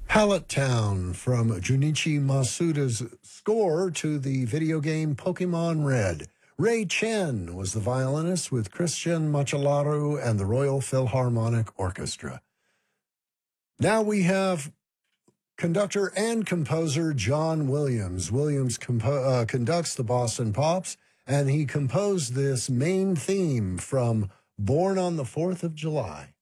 Pallet Town from Junichi Masuda's score to the video game Pokemon Red. Ray Chen was the violinist with Christian Machalaru and the Royal Philharmonic Orchestra. Now we have conductor and composer John Williams. Williams conducts the Boston Pops, and he composed this main theme from Born on the 4th of July.